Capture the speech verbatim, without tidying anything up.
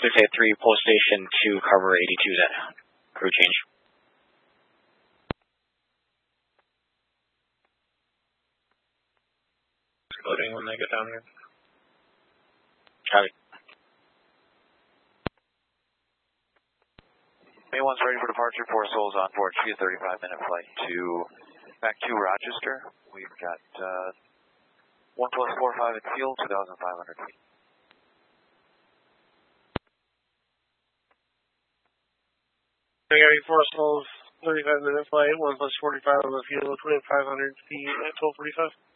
six eight three, post station to cover eighty-two then. Crew change. Loading when they get down here. Copy. May one's ready for departure, four souls on board. She a thirty-five minute flight to back to Rochester. We've got uh, one plus four five at fuel, two thousand five hundred feet. We got four souls, thirty-five minute flight, one plus forty-five on the fuel, twenty-five hundred feet at twelve forty-five.